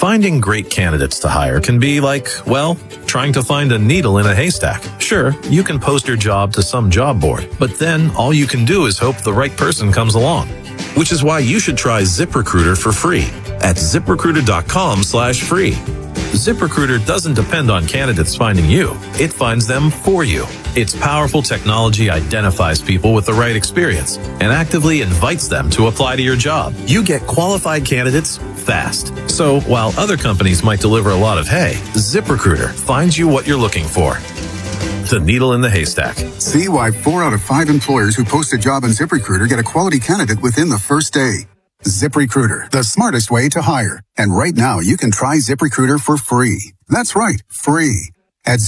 Finding great candidates to hire can be like, well, trying to find a needle in a haystack. Sure, you can post your job to some job board, but then all you can do is hope the right person comes along. Which is why you should try ZipRecruiter for free at ZipRecruiter.com/free. ZipRecruiter doesn't depend on candidates finding you. It finds them for you. Its powerful technology identifies people with the right experience and actively invites them to apply to your job. You get qualified candidates fast. So while other companies might deliver a lot of hay, ZipRecruiter finds you what you're looking for. The needle in the haystack. See why 4 out of 5 employers who post a job on ZipRecruiter get a quality candidate within the first day. ZipRecruiter, the smartest way to hire. And right now, you can try ZipRecruiter for free. That's right, free. At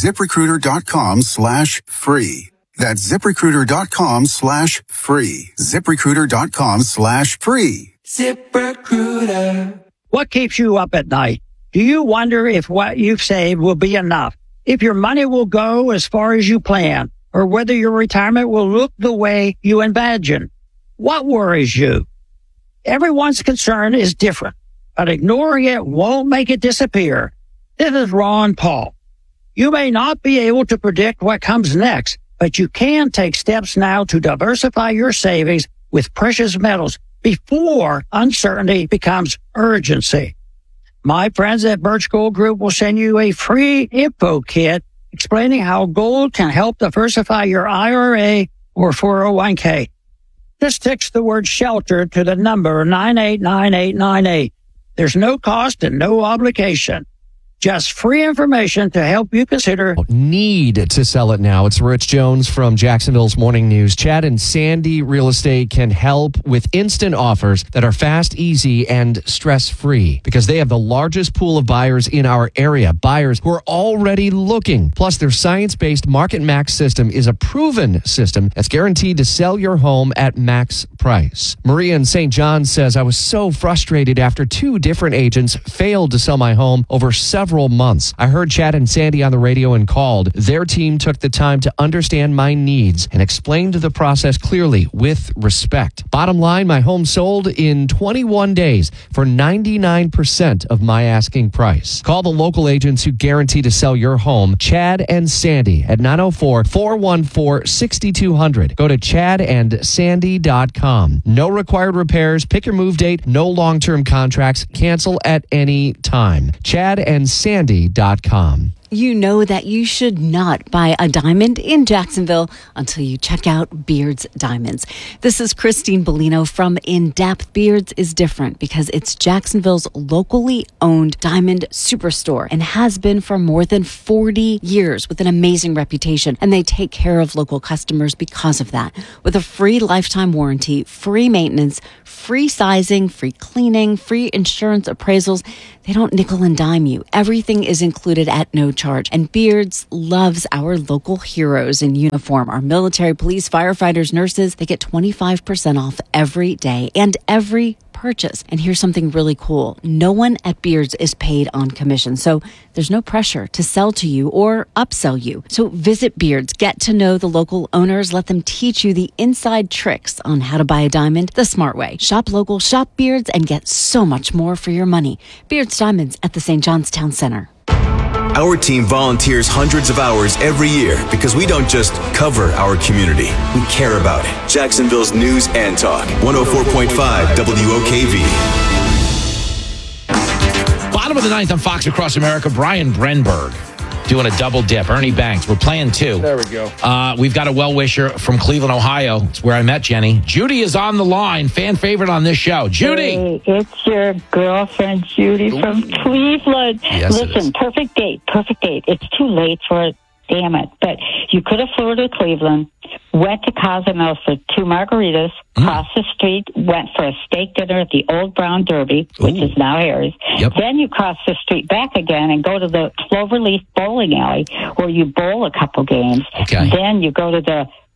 ZipRecruiter.com/free. That's ZipRecruiter.com/free. ZipRecruiter.com/free. ZipRecruiter. What keeps you up at night? Do you wonder if what you've saved will be enough? If your money will go as far as you plan? Or whether your retirement will look the way you imagine? What worries you? Everyone's concern is different, but ignoring it won't make it disappear. This is Ron Paul. You may not be able to predict what comes next, but you can take steps now to diversify your savings with precious metals before uncertainty becomes urgency. My friends at Birch Gold Group will send you a free info kit explaining how gold can help diversify your IRA or 401k. Just text the word shelter to the number 989898. There's no cost and no obligation. Just free information to help you consider. Need to sell it now. It's Rich Jones from Jacksonville's Morning News. Chad and Sandy Real Estate can help with instant offers that are fast, easy, and stress-free because they have the largest pool of buyers in our area. Buyers who are already looking. Plus, their science-based Market Max system is a proven system that's guaranteed to sell your home at max price. Maria in St. John says, I was so frustrated after 2 different agents failed to sell my home over several months. I heard Chad and Sandy on the radio and called. Their team took the time to understand my needs and explained the process clearly with respect. Bottom line, my home sold in 21 days for 99% of my asking price. Call the local agents who guarantee to sell your home. Chad and Sandy at 904-414-6200. Go to chadandsandy.com. No required repairs. Pick your move date. No long-term contracts. Cancel at any time. chadandsandy.com. You know that you should not buy a diamond in Jacksonville until you check out Beards Diamonds. This is Christine Bellino from In Depth. Beards is different because it's Jacksonville's locally owned diamond superstore and has been for more than 40 years with an amazing reputation. And they take care of local customers because of that. With a free lifetime warranty, free maintenance, free sizing, free cleaning, free insurance appraisals. They don't nickel and dime you. Everything is included at no charge. And Beards loves our local heroes in uniform. Our military, police, firefighters, nurses, they get 25% off every day and every purchase. And here's something really cool. No one at Beards is paid on commission. So there's no pressure to sell to you or upsell you. So visit Beards, get to know the local owners, let them teach you the inside tricks on how to buy a diamond the smart way. Shop local, shop Beards, and get so much more for your money. Beards Diamonds at the St. John's Town Center. Our team volunteers hundreds of hours every year because we don't just cover our community. We care about it. Jacksonville's News and Talk. 104.5 WOKV. Bottom of the 9th on Fox Across America, Brian Brenberg doing a double dip. Ernie Banks, we're playing 2. There we go. We've got a well-wisher from Cleveland, Ohio. It's where I met Jenny. Judy is on the line, fan favorite on this show. Judy! Hey, it's your girlfriend, Judy from Cleveland. Yes, listen, perfect date. It's too late for it. Damn it. But you could have flew to Cleveland, went to Cozumel for 2 margaritas, crossed the street, went for a steak dinner at the Old Brown Derby, which is now Harry's. Yep. Then you cross the street back again and go to the Cloverleaf Bowling Alley, where you bowl a couple games. Okay. Then you go to the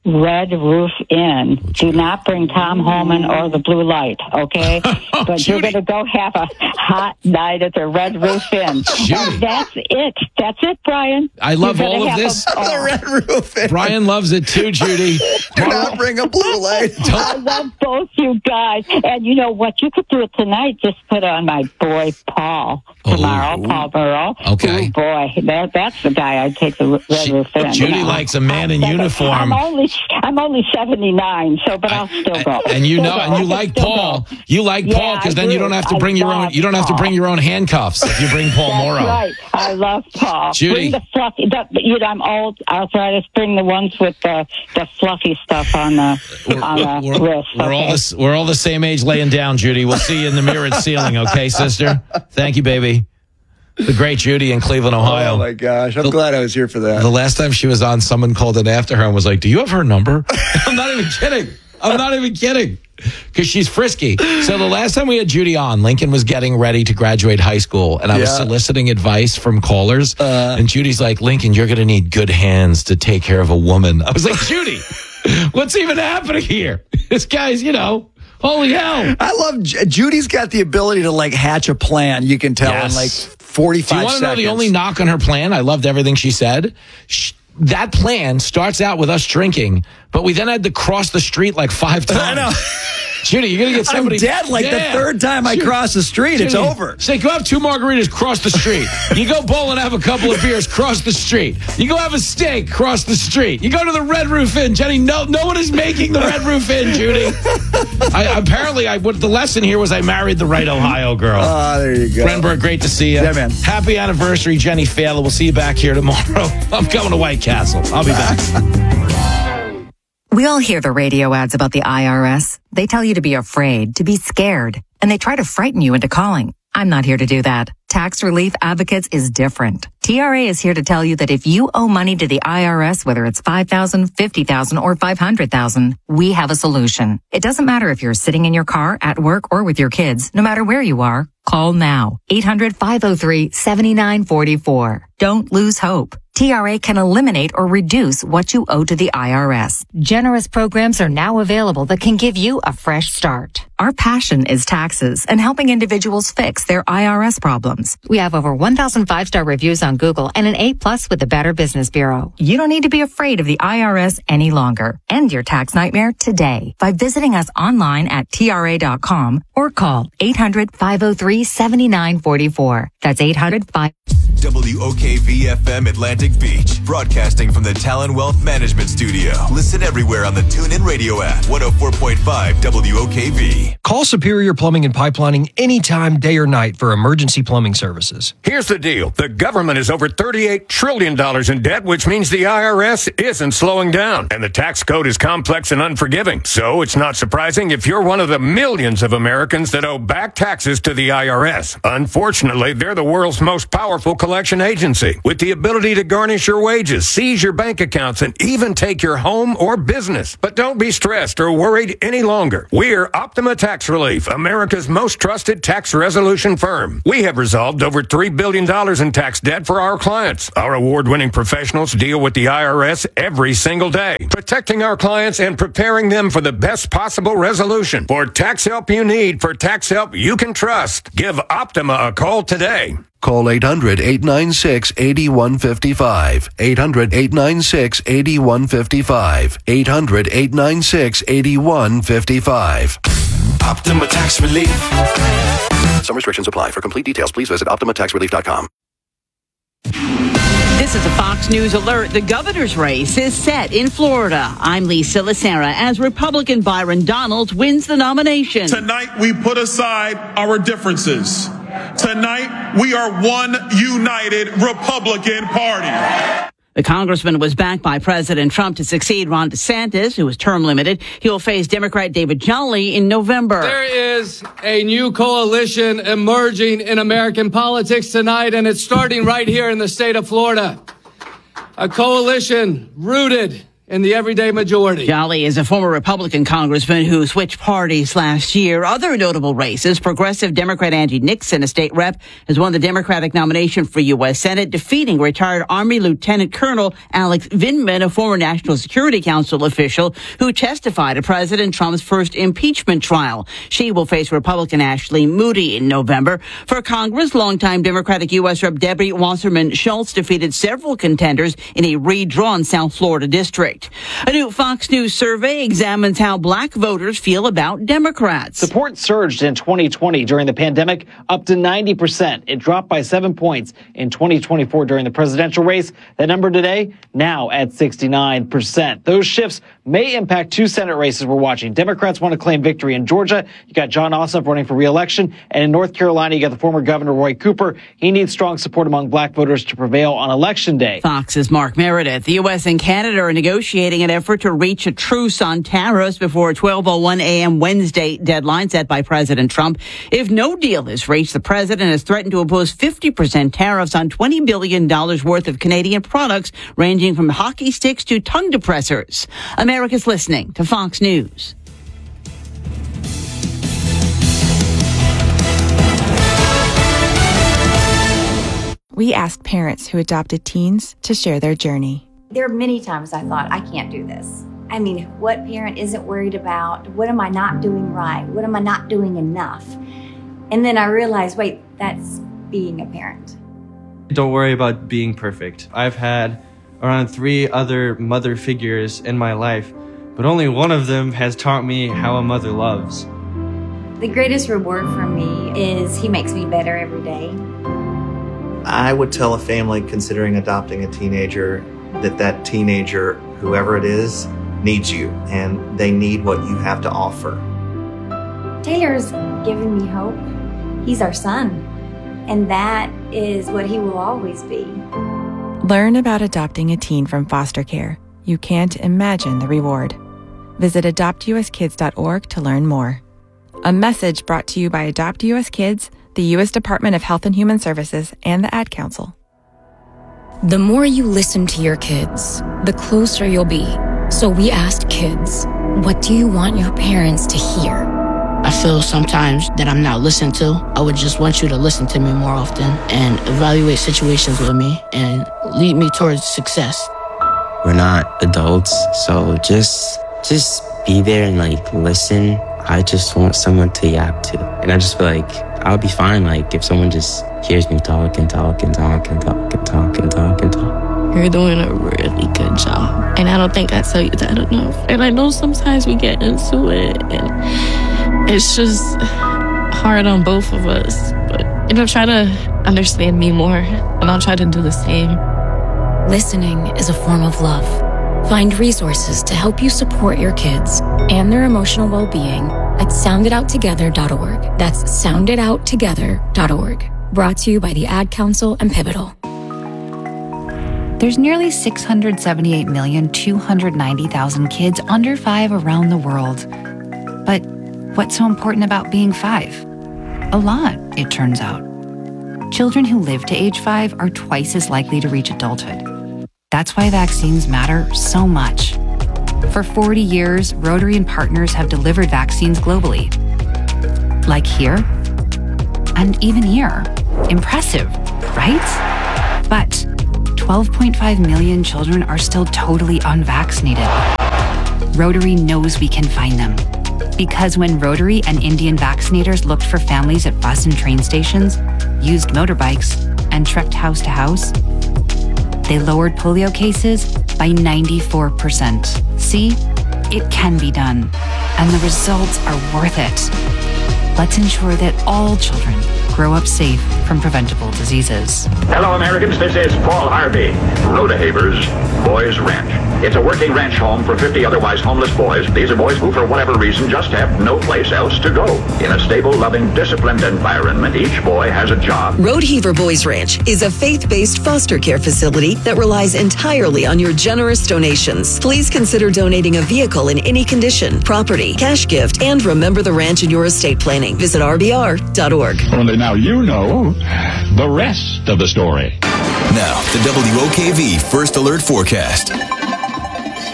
Red Roof Inn. Do not bring Tom Holman or the Blue Light, okay? But Judy. you're going to go have a hot night at the Red Roof Inn. And that's it. That's it, Brian. I love You're all gonna of have this. The Red Roof Inn. Brian loves it too, Judy. Do not bring a blue light. I love both you guys. And you know what? You could do it tonight. Just put on my boy, Paul, tomorrow, Paul Burrow. Okay. Ooh, boy, that's the guy I'd take the Red Roof Inn. Judy likes a man in uniform. I'm only 79, so but I'll still go. And you know, Still and go. you I like can still Paul. go. You like Yeah, Paul because I then you do. don't have to I bring your own. love You don't have to Paul. bring your own handcuffs if you bring Paul That's Morrow. right. I love Paul. Judy. Bring the fluffy. I'm old arthritis. Bring the ones with the fluffy stuff on the wrist. Okay? We're all the same age laying down, Judy. We'll see you in the mirrored ceiling, okay, sister? Thank you, baby. The great Judy in Cleveland, Ohio. Oh, my gosh. I'm glad I was here for that. The last time she was on, someone called in after her and was like, "Do you have her number?" I'm not even kidding. Because she's frisky. So the last time we had Judy on, Lincoln was getting ready to graduate high school, and I was soliciting advice from callers. And Judy's like, "Lincoln, you're going to need good hands to take care of a woman." I was like, "Judy, what's even happening here? This guy's, holy hell." I love Judy's got the ability to like hatch a plan. You can tell in like 45 Do you want to know seconds. the only knock on her plan? I loved everything she said. That plan starts out with us drinking, but we then had to cross the street like 5 times. I know. Judy, you're going to get somebody. I'm dead like the third time I cross the street. It's over. Say, go have 2 margaritas, cross the street. You go bowl and have a couple of beers, cross the street. You go have a steak, cross the street. You go to the Red Roof Inn. Jenny, no one is making the Red Roof Inn, Judy. The lesson here was I married the right Ohio girl. Oh, there you go. Brenberg, great to see you. Yeah, man. Happy anniversary, Jenny Failer. We'll see you back here tomorrow. I'm going to White Castle. I'll be back. We all hear the radio ads about the IRS. They tell you to be afraid, to be scared, and they try to frighten you into calling. I'm not here to do that. Tax Relief Advocates is different. TRA is here to tell you that if you owe money to the IRS, whether it's $5,000, $50,000, or $500,000, we have a solution. It doesn't matter if you're sitting in your car, at work, or with your kids. No matter where you are, call now. 800-503-7944. Don't lose hope. TRA can eliminate or reduce what you owe to the IRS. Generous programs are now available that can give you a fresh start. Our passion is taxes and helping individuals fix their IRS problems. We have over 1,000 5-star reviews on Google and an A+ with the Better Business Bureau. You don't need to be afraid of the IRS any longer. End your tax nightmare today by visiting us online at TRA.com or call 800-503-7944. That's 800-5... WOKV-FM Atlantic Beach, broadcasting from the Talon Wealth Management Studio. Listen everywhere on the TuneIn Radio app. 104.5 WOKV. Call Superior Plumbing and Pipelining anytime, day or night for emergency plumbing services. Here's the deal. The government is over $38 trillion in debt, which means the IRS isn't slowing down. And the tax code is complex and unforgiving. So it's not surprising if you're one of the millions of Americans that owe back taxes to the IRS. Unfortunately, they're the world's most powerful collection agency with the ability to garnish your wages, seize your bank accounts, and even take your home or business. But don't be stressed or worried any longer. We're Optima Tax Relief, America's most trusted tax resolution firm. We have resolved over $3 billion in tax debt for our clients. Our award-winning professionals deal with the IRS every single day, protecting our clients and preparing them for the best possible resolution. For tax help you need, for tax help you can trust, give Optima a call today. Call 800-896-8155. 800-896-8155. 800-896-8155. Optima Tax Relief. Some restrictions apply. For complete details, please visit OptimaTaxRelief.com. This is a Fox News alert. The governor's race is set in Florida. I'm Lisa Lacera as Republican Byron Donalds wins the nomination. Tonight, we put aside our differences. Tonight, we are one united Republican Party. The congressman was backed by President Trump to succeed Ron DeSantis, who is term limited. He will face Democrat David Jolly in November. There is a new coalition emerging in American politics tonight, and it's starting right here in the state of Florida. A coalition rooted in the everyday majority. Jolly is a former Republican congressman who switched parties last year. Other notable races, progressive Democrat Angie Nixon, a state rep, has won the Democratic nomination for U.S. Senate, defeating retired Army Lieutenant Colonel Alex Vindman, a former National Security Council official who testified at President Trump's first impeachment trial. She will face Republican Ashley Moody in November. For Congress, longtime Democratic U.S. Rep. Debbie Wasserman Schultz defeated several contenders in a redrawn South Florida district. A new Fox News survey examines how black voters feel about Democrats. Support surged in 2020 during the pandemic up to 90%. It dropped by 7 points in 2024 during the presidential race. That number today now at 69%. Those shifts may impact 2 Senate races we're watching. Democrats want to claim victory in Georgia. You got John Ossoff running for re-election. And in North Carolina, you got the former Governor Roy Cooper. He needs strong support among black voters to prevail on Election Day. Fox's Mark Meredith. The U.S. and Canada are negotiating an effort to reach a truce on tariffs before a 12:01 a.m. Wednesday deadline set by President Trump. If no deal is reached, the president has threatened to impose 50% tariffs on $20 billion worth of Canadian products, ranging from hockey sticks to tongue depressors. America's listening to Fox News. We asked parents who adopted teens to share their journey. There are many times I thought, I can't do this. I mean, what parent isn't worried about, what am I not doing right? What am I not doing enough? And then I realized, wait, that's being a parent. Don't worry about being perfect. I've had around 3 other mother figures in my life, but only one of them has taught me how a mother loves. The greatest reward for me is he makes me better every day. I would tell a family considering adopting a teenager that teenager, whoever it is, needs you, and they need what you have to offer. Taylor's given me hope. He's our son, and that is what he will always be. Learn about adopting a teen from foster care. You can't imagine the reward. Visit adoptuskids.org to learn more. A message brought to you by Adopt US Kids, the U.S. Department of Health and Human Services, and the Ad Council. The more you listen to your kids, the closer you'll be. So we asked kids, what do you want your parents to hear? I feel sometimes that I'm not listened to. I would just want you to listen to me more often and evaluate situations with me and lead me towards success. We're not adults, so just be there and listen. I just want someone to yap to. And I just feel like I'll be fine if someone just hears me talk and talk and talk and talk and talk and talk and talk. You're doing a really good job. And I don't think I tell you that enough. And I know sometimes we get into it and it's just hard on both of us. But try to understand me more and I'll try to do the same. Listening is a form of love. Find resources to help you support your kids and their emotional well-being at sounditouttogether.org. That's sounditouttogether.org. Brought to you by the Ad Council and Pivotal. There's nearly 678,290,000 kids under 5 around the world. But what's so important about being 5? A lot, it turns out. Children who live to age 5 are twice as likely to reach adulthood. That's why vaccines matter so much. For 40 years, Rotary and partners have delivered vaccines globally. Like here, and even here. Impressive, right? But 12.5 million children are still totally unvaccinated. Rotary knows we can find them. Because when Rotary and Indian vaccinators looked for families at bus and train stations, used motorbikes, and trekked house to house, they lowered polio cases by 94%. See, it can be done, and the results are worth it. Let's ensure that all children grow up safe from preventable diseases. Hello, Americans. This is Paul Harvey. Rodehaver's Boys Ranch. It's a working ranch home for 50 otherwise homeless boys. These are boys who, for whatever reason, just have no place else to go. In a stable, loving, disciplined environment, each boy has a job. Rodeheaver Boys Ranch is a faith-based foster care facility that relies entirely on your generous donations. Please consider donating a vehicle in any condition, property, cash gift, and remember the ranch in your estate planning. Visit rbr.org. Only now you know the rest of the story. Now, the WOKV First Alert Forecast.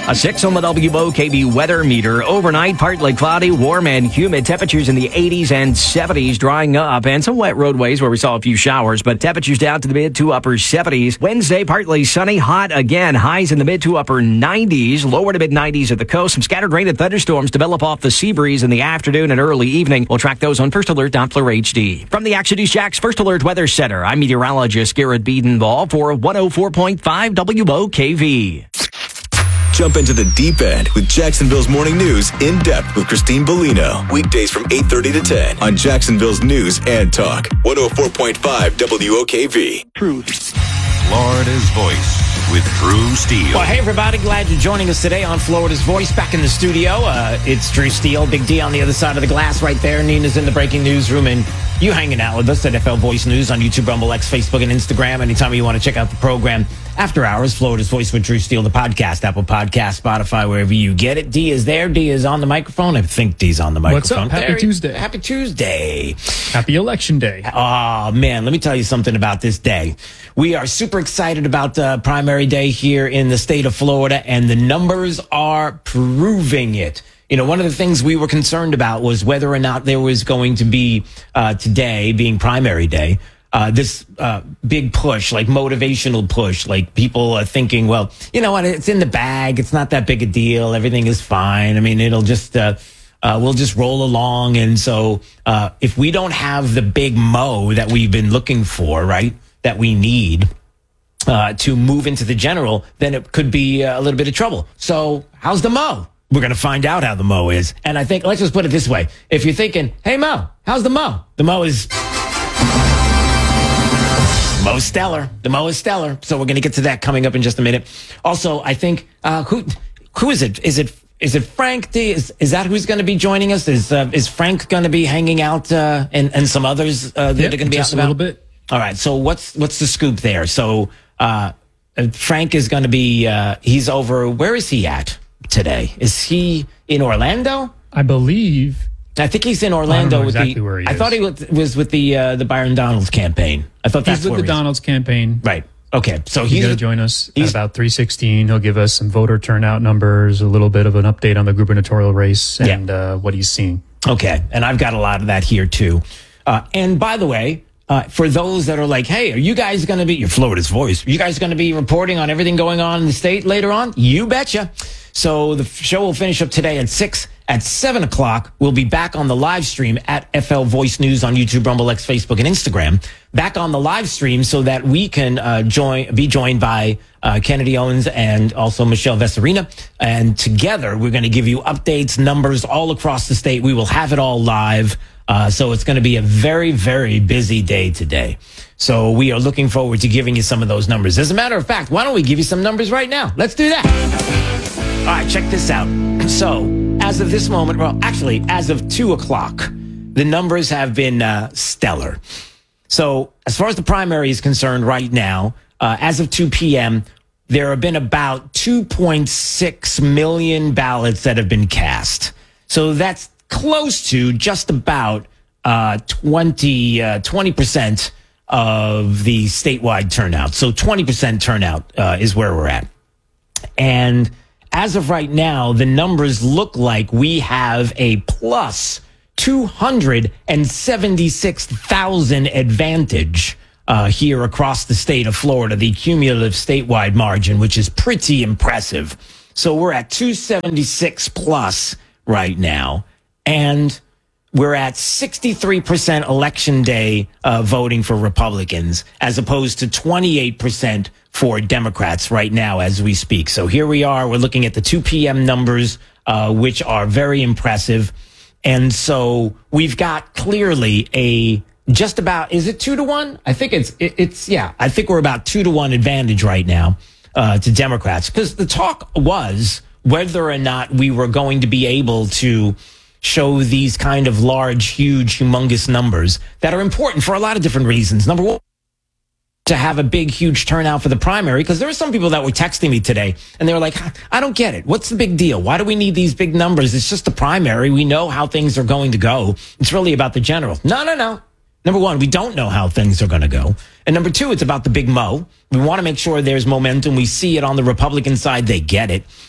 A 6 on the WOKV weather meter. Overnight, partly cloudy, warm and humid. Temperatures in the 80s and 70s, drying up, and some wet roadways where we saw a few showers, but temperatures down to the mid to upper 70s. Wednesday, partly sunny, hot again. Highs in the mid to upper 90s, lower to mid 90s at the coast. Some scattered rain and thunderstorms develop off the sea breeze in the afternoon and early evening. We'll track those on First Alert Doppler HD. From the Action News Jack's First Alert Weather Center, I'm meteorologist Garrett Biedenball for 104.5 WOKV. Jump into the deep end with Jacksonville's Morning News in depth with Christine Bellino. Weekdays from 8:30 to 10 on Jacksonville's News and Talk. 104.5 WOKV. Truth. Florida's Voice with Drew Steele. Well, hey, everybody. Glad you're joining us today on Florida's Voice. Back in the studio, it's Drew Steele. Big D on the other side of the glass right there. Nina's in the breaking newsroom, and you hanging out with us at FL Voice News on YouTube, Rumble, X, Facebook, and Instagram. Anytime you want to check out the program after hours, Florida's Voice with Drew Steele, the podcast, Apple Podcast, Spotify, wherever you get it. D is there. D is on the microphone. I think D's on the microphone. What's up? Happy Tuesday. Happy Tuesday. Happy Election Day. Oh, man. Let me tell you something about this day. We are super excited about primary day here in the state of Florida, and the numbers are proving it. You know, one of the things we were concerned about was whether or not there was going to be today, being primary day, this big push, like motivational push, like people are thinking, well, you know what, it's in the bag. It's not that big a deal. Everything is fine. I mean, it'll just, we'll just roll along. And so if we don't have the big mo that we've been looking for, right, that we need to move into the general, then it could be a little bit of trouble. So how's the mo? We're going to find out how the mo is. And I think, let's just put it this way. If you're thinking, hey, Mo, how's the mo? The mo is stellar. The mo is stellar. So we're going to get to that coming up in just a minute. Also, I think, who is it? Is it Frank D? Is that who's going to be joining us? Is Frank going to be hanging out and some others that are going to be just out and a about? little bit. All right. So what's the scoop there? So Frank is going to be, he's over, where is he at today? Is he in Orlando? I think he's in Orlando with exactly where he I is. thought he was with the Byron Donalds campaign. I thought that's he's with where the Donalds campaign. Right. Okay. So he's going to join us at about 3:16. He'll give us some voter turnout numbers, a little bit of an update on the gubernatorial race and what he's seeing. Okay. And I've got a lot of that here too. And by the way, for those that are like, hey, are you guys going to be, your Florida's Voice, are you guys going to be reporting on everything going on in the state later on? You betcha. So the show will finish up today at 6. At 7 o'clock, we'll be back on the live stream at FL Voice News on YouTube, Rumble, X, Facebook, and Instagram. Back on the live stream so that we can be joined by Kennedy Owens and also Michelle Vesserina. And together, we're going to give you updates, numbers all across the state. We will have it all live. So it's going to be a very, very busy day today. So we are looking forward to giving you some of those numbers. As a matter of fact, why don't we give you some numbers right now? Let's do that. All right, check this out. So as of this moment, well, actually, as of 2 o'clock, the numbers have been stellar. So as far as the primary is concerned right now, as of 2 p.m., there have been about 2.6 million ballots that have been cast. So that's close to just about 20% of the statewide turnout. So 20% turnout is where we're at. And as of right now, the numbers look like we have a plus 276,000 advantage here across the state of Florida, the cumulative statewide margin, which is pretty impressive. So we're at 276 plus right now. And we're at 63% election day voting for Republicans, as opposed to 28% for Democrats right now as we speak. So here we are. We're looking at the 2 p.m. numbers, which are very impressive. And so we've got clearly a just about, is it 2-1? I think I think we're about 2-1 advantage right now to Democrats, because the talk was whether or not we were going to be able to show these kind of large, huge, humongous numbers that are important for a lot of different reasons. Number one, to have a big, huge turnout for the primary, because there were some people that were texting me today, and they were like, I don't get it. What's the big deal? Why do we need these big numbers? It's just the primary. We know how things are going to go. It's really about the general. No. Number one, we don't know how things are going to go. And number two, it's about the big mo. We want to make sure there's momentum. We see it on the Republican side. They get it.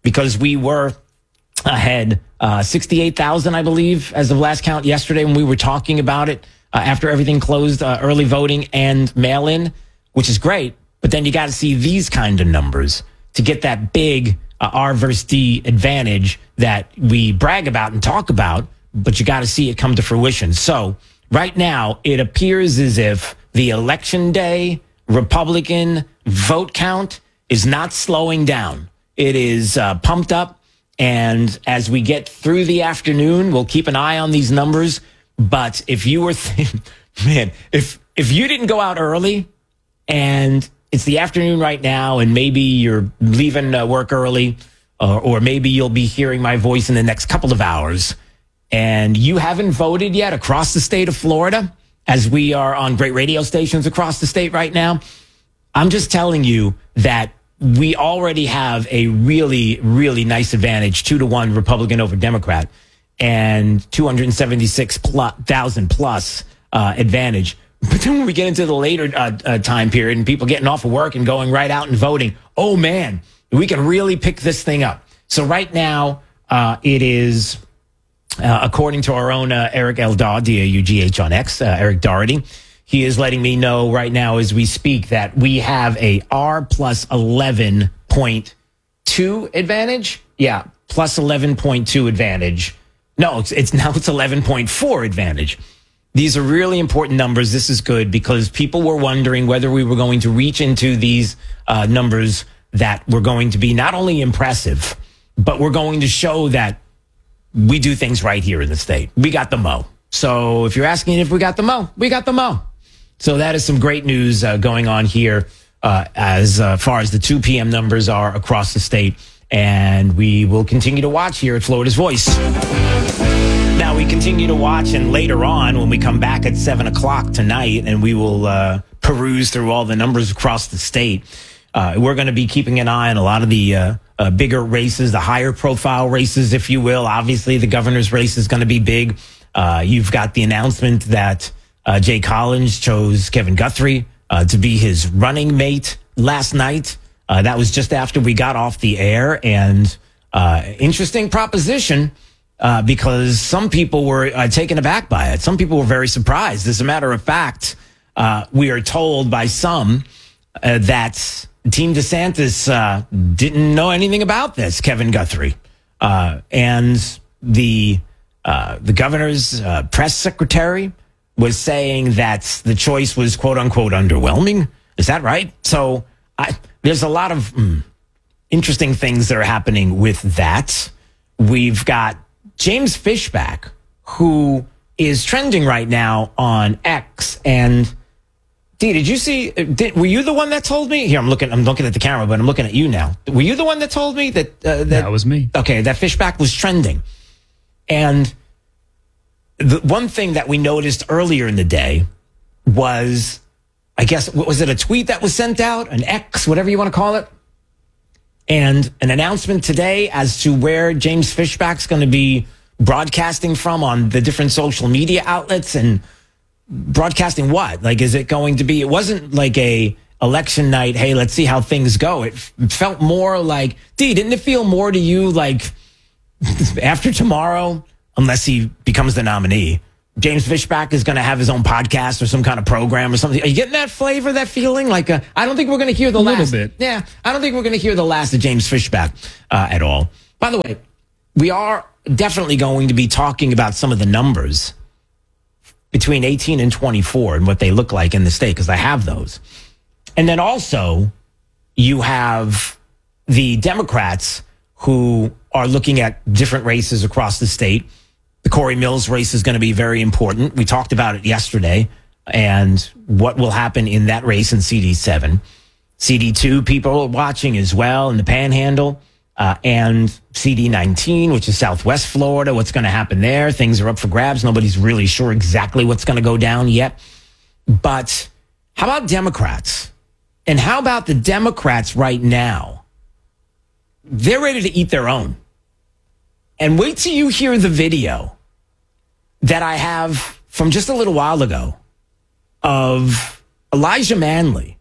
because we were ahead 68,000, I believe, as of last count yesterday when we were talking about it after everything closed, early voting and mail-in, which is great. But then you got to see these kind of numbers to get that big R versus D advantage that we brag about and talk about, but you got to see it come to fruition. So right now, it appears as if the election day Republican vote count is not slowing down. It is pumped up. And as we get through the afternoon, we'll keep an eye on these numbers. But if you were, if you didn't go out early and it's the afternoon right now and maybe you're leaving work early or maybe you'll be hearing my voice in the next couple of hours and you haven't voted yet across the state of Florida, as we are on great radio stations across the state right now, I'm just telling you that we already have a really, really nice advantage, 2-1 Republican over Democrat and 276,000 plus advantage. But then when we get into the later time period and people getting off of work and going right out and voting, oh man, we can really pick this thing up. So right now it is, according to our own Eric Eldad, D-A-U-G-H on X, Eric Doherty, he is letting me know right now as we speak that we have a R plus 11.2 advantage. Yeah, plus 11.2 advantage. No, it's now 11.4 advantage. These are really important numbers. This is good because people were wondering whether we were going to reach into these numbers that were going to be not only impressive, but we're going to show that we do things right here in the state. We got the mo. So if you're asking if we got the mo, we got the mo. So that is some great news going on here as far as the 2 p.m. numbers are across the state. And we will continue to watch here at Florida's Voice. Now we continue to watch, and later on when we come back at 7 o'clock tonight, and we will peruse through all the numbers across the state, we're going to be keeping an eye on a lot of the bigger races, the higher profile races, if you will. Obviously, the governor's race is going to be big. You've got the announcement that Jay Collins chose Kevin Guthrie to be his running mate last night. That was just after we got off the air, and interesting proposition because some people were taken aback by it. Some people were very surprised. As a matter of fact, we are told by some that Team DeSantis didn't know anything about this, Kevin Guthrie. And the governor's press secretary was saying that the choice was quote unquote underwhelming. Is that right? So there's a lot of interesting things that are happening with that. We've got James Fishback, who is trending right now on X. And Dee, did you see? Were you the one that told me? Here, I'm looking at the camera, but I'm looking at you now. Were you the one that told me that? That was me. Okay, that Fishback was trending. And the one thing that we noticed earlier in the day was, I guess, was it a tweet that was sent out, an X, whatever you want to call it, and an announcement today as to where James Fishback's going to be broadcasting from on the different social media outlets. And broadcasting what? Like, is it going to be, it wasn't like a election night, hey, let's see how things go. It felt more like, Dee, didn't it feel more to you like after tomorrow, unless he becomes the nominee, James Fishback is going to have his own podcast or some kind of program or something? Are you getting that flavor, that feeling? Like, I don't think we're going to hear the last. Little bit. Yeah, I don't think we're going to hear the last of James Fishback at all. By the way, we are definitely going to be talking about some of the numbers between 18 and 24 and what they look like in the state, because I have those. And then also, you have the Democrats who are looking at different races across the state. The Corey Mills race is going to be very important. We talked about it yesterday and what will happen in that race in CD7. CD2, people are watching as well in the Panhandle, and CD19, which is Southwest Florida. What's going to happen there? Things are up for grabs. Nobody's really sure exactly what's going to go down yet. But how about Democrats? And how about the Democrats right now? They're ready to eat their own. And wait till you hear the video that I have from just a little while ago of Elijah Manley,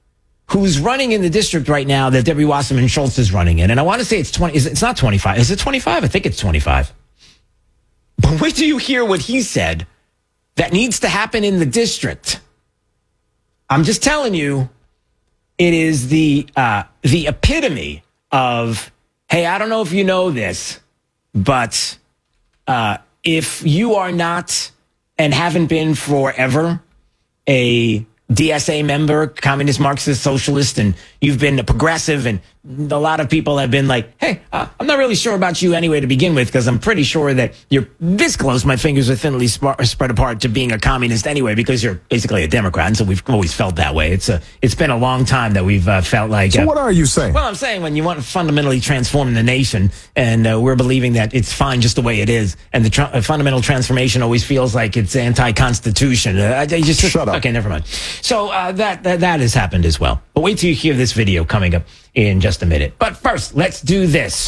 who's running in the district right now that Debbie Wasserman Schultz is running in. And I want to say it's 20. It's not 25. Is it 25? I think it's 25. But wait till you hear what he said that needs to happen in the district. I'm just telling you, it is the epitome of, hey, I don't know if you know this, but if you are not and haven't been forever a DSA member, communist, Marxist, socialist, and you've been a progressive, and a lot of people have been like, hey, I'm not really sure about you anyway to begin with, because I'm pretty sure that you're this close, my fingers are thinly spread apart, to being a communist anyway, because you're basically a Democrat. And so we've always felt that way. It's been a long time that we've felt like. So what are you saying? Well, I'm saying when you want to fundamentally transform the nation, and we're believing that it's fine just the way it is, and the fundamental transformation always feels like it's anti-constitution. Shut up. Okay, never mind. So that has happened as well. But wait till you hear this video coming up in just a minute. But first, let's do this.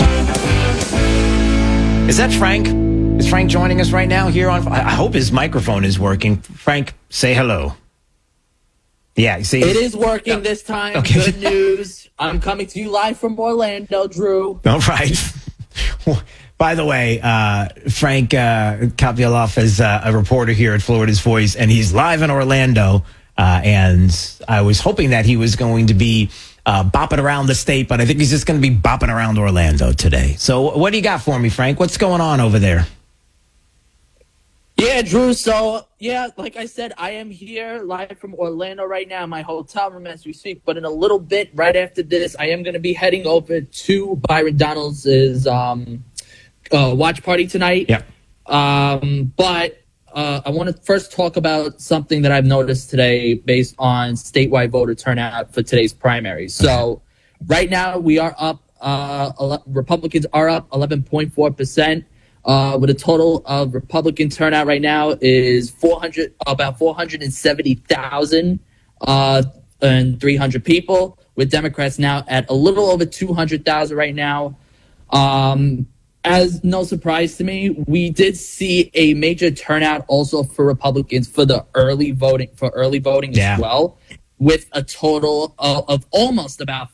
Is that Frank? Is Frank joining us right now here on? I hope his microphone is working. Frank, say hello. Yeah, you see, it is working this time. Okay. Good news. I'm coming to you live from Orlando, Drew. All right. By the way, Frank Kapialoff is a reporter here at Florida's Voice, and he's live in Orlando. And I was hoping that he was going to be bopping around the state, but I think he's just going to be bopping around Orlando today. So what do you got for me, Frank? What's going on over there? Yeah, Drew. So, yeah, like I said, I am here live from Orlando right now in my hotel room as we speak. But in a little bit, right after this, I am going to be heading over to Byron Donalds' watch party tonight. Yeah. But I want to first talk about something that I've noticed today based on statewide voter turnout for today's primary. So right now we are up, Republicans are up 11.4%, with a total of Republican turnout right now is about 470,000 and 300 people, with Democrats now at a little over 200,000 right now. As no surprise to me, we did see a major turnout also for Republicans for the early voting as well, with a total of almost about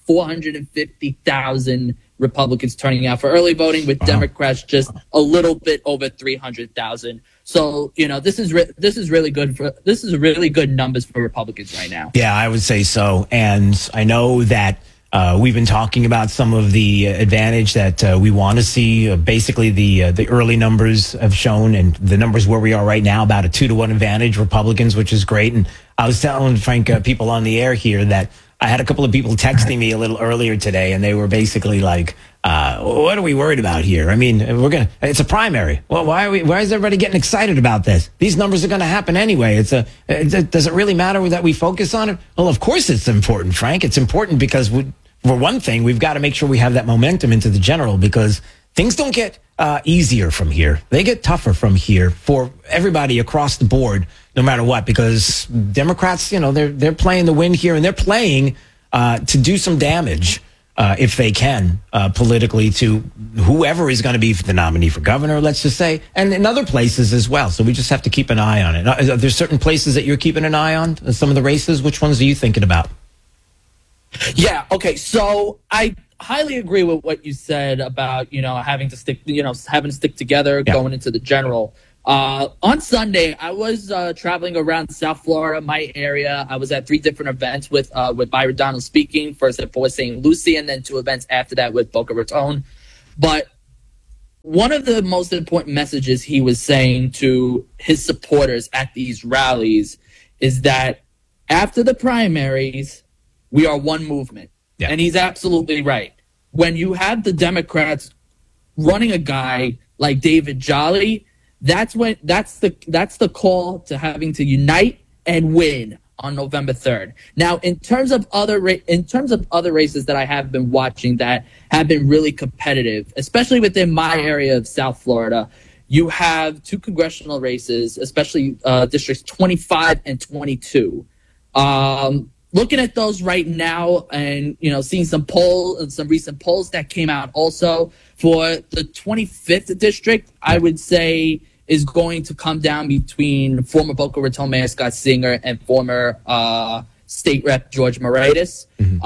450,000 Republicans turning out for early voting, with Democrats just a little bit over 300,000. So, this is really good this is really good numbers for Republicans right now. Yeah, I would say so. And I know that we've been talking about some of the advantage that we want to see. Basically, the early numbers have shown, and the numbers where we are right now, about a 2-to-1 advantage Republicans, which is great. And I was telling Frank, people on the air here, that I had a couple of people texting me a little earlier today, and they were basically like, what are we worried about here? I mean, it's a primary. Well, why is everybody getting excited about this? These numbers are going to happen anyway. Does it really matter that we focus on it? Well, of course it's important, Frank. It's important because for one thing, we've got to make sure we have that momentum into the general, because things don't get easier from here. They get tougher from here for everybody across the board, no matter what, because Democrats, they're playing the win here, and they're playing to do some damage if they can politically to whoever is going to be the nominee for governor, let's just say, and in other places as well. So we just have to keep an eye on it. Are there certain places that you're keeping an eye on? Some of the races, which ones are you thinking about? Yeah. Okay. So I highly agree with what you said about, having to stick together going into the general. On Sunday, I was traveling around South Florida, my area. I was at 3 different events with Byron Donalds speaking, first at Fort St. Lucie, and then 2 events after that with Boca Raton. But one of the most important messages he was saying to his supporters at these rallies is that after the primaries, we are one movement. Yeah. And he's absolutely right. When you have the Democrats running a guy like David Jolly, that's the call to having to unite and win on November 3rd. Now, in terms of other races that I have been watching that have been really competitive, especially within my area of South Florida, you have 2 congressional races, especially districts 25 and 22. Looking at those right now, and seeing some recent polls that came out also for the 25th district, I would say is going to come down between former Boca Raton Mayor Scott Singer and former State Rep George Moraitis,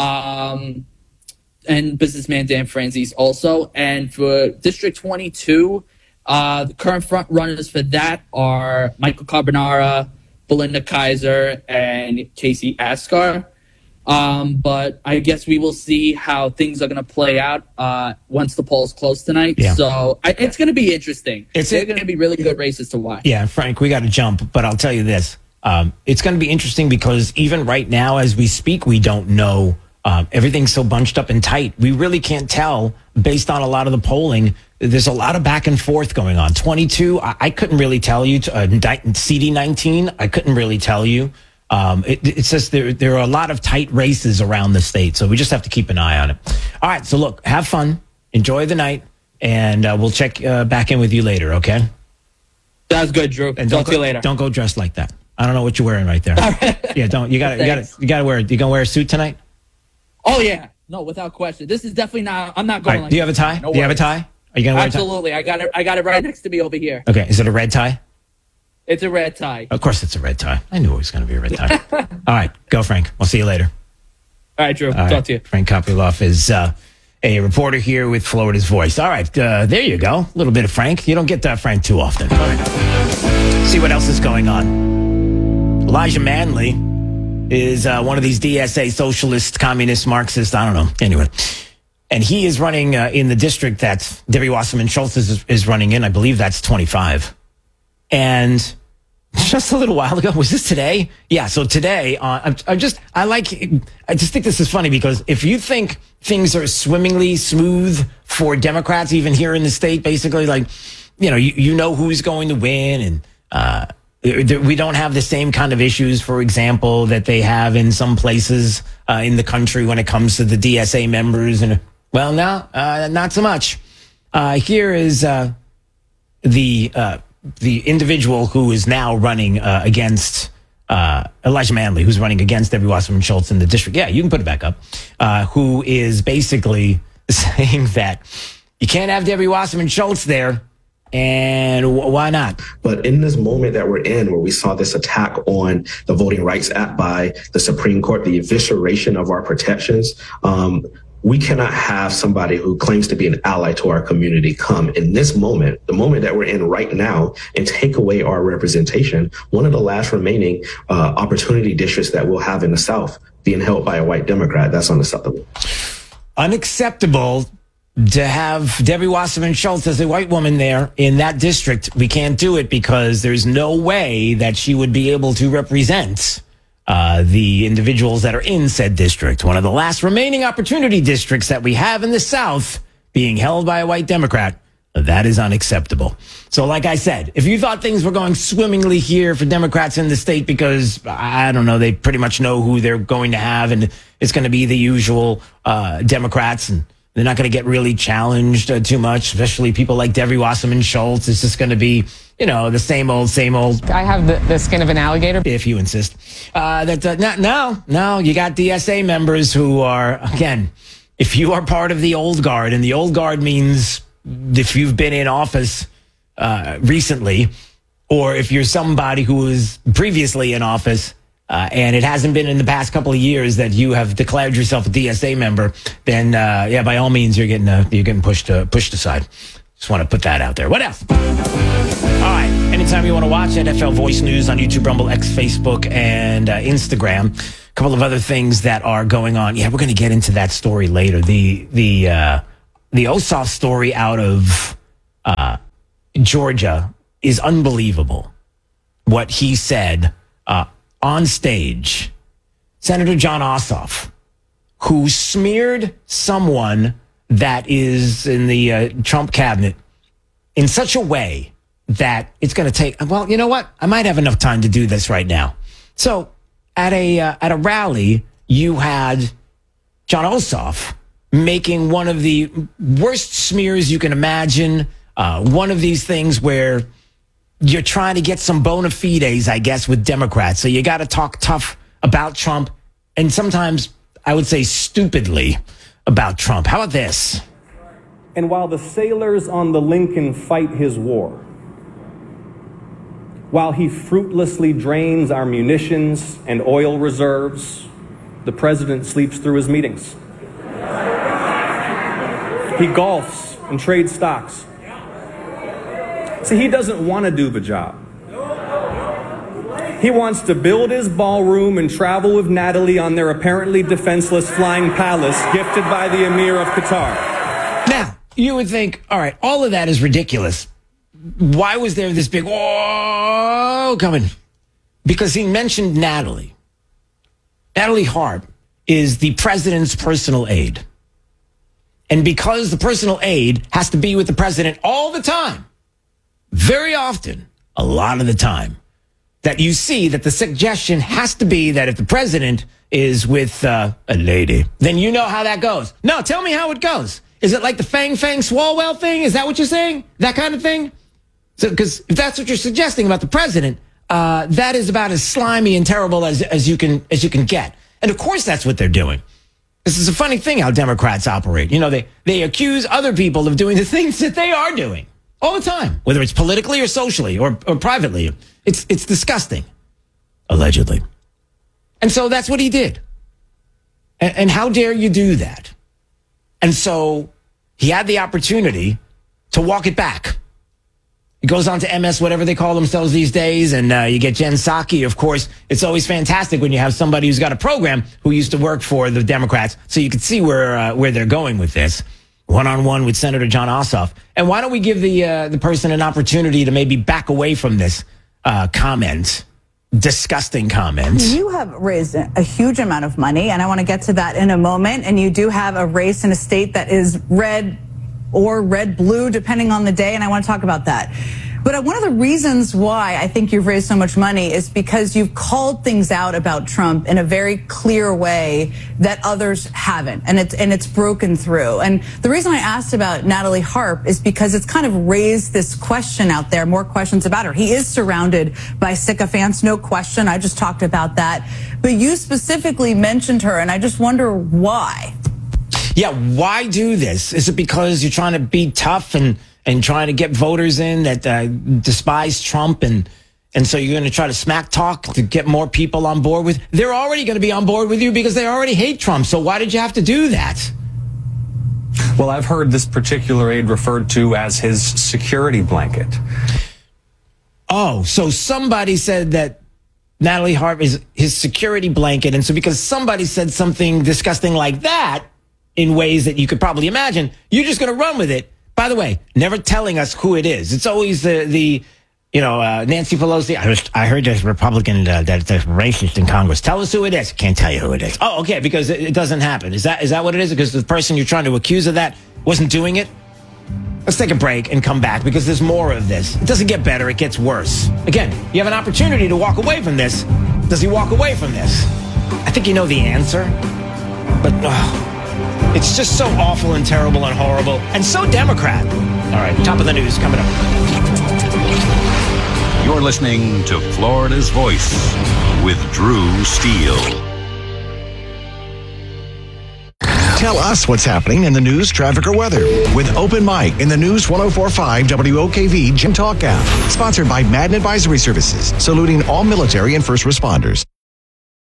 and businessman Dan Franzese also. And for District 22, the current front runners for that are Michael Carbonara, Belinda Kaiser, and Casey Askar. But I guess we will see how things are going to play out once the polls close tonight. Yeah. So it's going to be interesting. They're going to be really good races to watch. Yeah, Frank, we got to jump, but I'll tell you this. It's going to be interesting because even right now as we speak, we don't know. Everything's so bunched up and tight. We really can't tell based on a lot of the polling. There's a lot of back and forth going on. 22, I couldn't really tell you. CD19, I couldn't really tell you. It says there are a lot of tight races around the state, so we just have to keep an eye on it. All right, so look, have fun, enjoy the night, and we'll check back in with you later, okay? Sounds good, Drew. And Talk to you later. Don't go dressed like that. I don't know what you're wearing right there. Yeah, don't. You got to wear. You gonna wear a suit tonight? Oh yeah, no, without question. This is definitely not. I'm not going. Right, do you have a tie? Do you have a tie? Are you gonna wear a tie? Absolutely. I got it right next to me over here. Okay, is it a red tie? It's a red tie. Of course, it's a red tie. I knew it was going to be a red tie. All right, go, Frank. We'll see you later. All right, Drew. All right. Talk to you. Frank Kopylov is a reporter here with Florida's Voice. All right, there you go. A little bit of Frank. You don't get that Frank too often. All right. See what else is going on. Elijah Manley is one of these DSA socialist, communist, Marxist, I don't know. Anyway. And he is running in the district that Debbie Wasserman Schultz is running in. I believe that's 25. And just a little while ago, was this today? Yeah, so today, I just think this is funny because if you think things are swimmingly smooth for Democrats, even here in the state, basically, like, you know who's going to win, and we don't have the same kind of issues, for example, that they have in some places in the country when it comes to the DSA members. And well, no, not so much. Here is the individual who is now running against Elijah Manley, who's running against Debbie Wasserman Schultz in the district. Yeah, you can put it back up. Who is basically saying that you can't have Debbie Wasserman Schultz there. And why not? But in this moment that we're in, where we saw this attack on the Voting Rights Act by the Supreme Court, the evisceration of our protections, we cannot have somebody who claims to be an ally to our community come in this moment, the moment that we're in right now, and take away our representation. One of the last remaining opportunity districts that we'll have in the South being held by a white Democrat. That's unacceptable. Unacceptable to have Debbie Wasserman Schultz as a white woman there in that district. We can't do it because there's no way that she would be able to represent the individuals that are in said district. One of the last remaining opportunity districts that we have in the South being held by a white Democrat. That is unacceptable. So like I said, if you thought things were going swimmingly here for Democrats in the state because, I don't know, they pretty much know who they're going to have and it's going to be the usual Democrats and they're not going to get really challenged too much, especially people like Debbie Wasserman Schultz. It's just going to be, the same old. I have the skin of an alligator. If you insist. No, you got DSA members who are, again, if you are part of the old guard, and the old guard means if you've been in office recently, or if you're somebody who was previously in office, and it hasn't been in the past couple of years that you have declared yourself a DSA member, then by all means you're getting pushed aside. Just want to put that out there. What else? All right. Anytime you want to watch NFL Voice News on YouTube, Rumble, X, Facebook, and Instagram. A couple of other things that are going on. Yeah, we're going to get into that story later. The Ossoff story out of Georgia is unbelievable. What he said on stage, Senator Jon Ossoff, who smeared someone that is in the Trump cabinet in such a way that it's going to take, well, you know what? I might have enough time to do this right now. So at a rally, you had Jon Ossoff making one of the worst smears you can imagine. One of these things where you're trying to get some bona fides, I guess, with Democrats. So you got to talk tough about Trump and sometimes I would say stupidly about Trump. How about this? And while the sailors on the Lincoln fight his war, while he fruitlessly drains our munitions and oil reserves, the president sleeps through his meetings. He golfs and trades stocks. See, he doesn't want to do the job. He wants to build his ballroom and travel with Natalie on their apparently defenseless flying palace gifted by the Emir of Qatar. Now, you would think, all right, all of that is ridiculous. Why was there this big whoa coming? Because he mentioned Natalie. Natalie Harp is the president's personal aide. And because the personal aide has to be with the president all the time, very often, a lot of the time, that you see that the suggestion has to be that if the president is with a lady, then you know how that goes. No, tell me how it goes. Is it like the Fang Swalwell thing? Is that what you're saying? That kind of thing? So, because if that's what you're suggesting about the president, that is about as slimy and terrible as you can get. And of course, that's what they're doing. This is a funny thing how Democrats operate. You know, they accuse other people of doing the things that they are doing all the time, whether it's politically or socially or privately. It's disgusting, allegedly. And so that's what he did. And how dare you do that? And so he had the opportunity to walk it back. He goes on to MS, whatever they call themselves these days, and you get Jen Psaki. Of course, it's always fantastic when you have somebody who's got a program who used to work for the Democrats, so you can see where they're going with this. One-on-one with Senator Jon Ossoff. And why don't we give the person an opportunity to maybe back away from this comment, disgusting comment. You have raised a huge amount of money, and I want to get to that in a moment. And you do have a race in a state that is red or red-blue, depending on the day, and I want to talk about that. But one of the reasons why I think you've raised so much money is because you've called things out about Trump in a very clear way that others haven't, and it's broken through. And the reason I asked about Natalie Harp is because it's kind of raised this question out there, more questions about her. He is surrounded by sycophants, no question. I just talked about that. But you specifically mentioned her, and I just wonder why. Yeah, why do this? Is it because you're trying to be tough and trying to get voters in that despise Trump, and so you're going to try to smack talk to get more people on board with? They're already going to be on board with you because they already hate Trump. So why did you have to do that? Well, I've heard this particular aide referred to as his security blanket. Oh, so somebody said that Natalie Harp is his security blanket, and so because somebody said something disgusting like that in ways that you could probably imagine, you're just going to run with it. By the way, never telling us who it is. It's always the Nancy Pelosi. I heard there's a Republican that's a racist in Congress. Tell us who it is. Can't tell you who it is. Oh, okay, because it doesn't happen. Is that what it is? Because the person you're trying to accuse of that wasn't doing it? Let's take a break and come back because there's more of this. It doesn't get better. It gets worse. Again, you have an opportunity to walk away from this. Does he walk away from this? I think you know the answer, but it's just so awful and terrible and horrible and so Democrat. All right, top of the news coming up. You're listening to Florida's Voice with Drew Steele. Tell us what's happening in the news, traffic, or weather with Open Mic in the News 104.5 WOKV Gym Talk app. Sponsored by Madden Advisory Services, saluting all military and first responders.